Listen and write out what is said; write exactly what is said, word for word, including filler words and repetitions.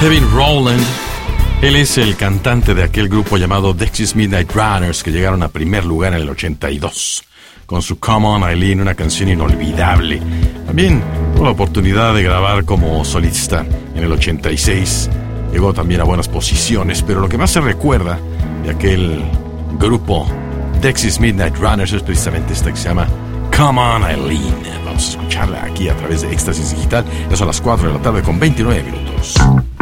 Kevin Rowland. Él es el cantante de aquel grupo llamado Dexys Midnight Runners, que llegaron a primer lugar en el ochenta y dos con su Come On Eileen, una canción inolvidable. También tuvo la oportunidad de grabar como solista en el ochenta y seis. Llegó también a buenas posiciones, pero lo que más se recuerda de aquel grupo Dexys Midnight Runners es precisamente esta que se llama Come On Eileen. Vamos a escucharla aquí a través de Éxtasis Digital. Ya son las cuatro de la tarde con veintinueve minutos.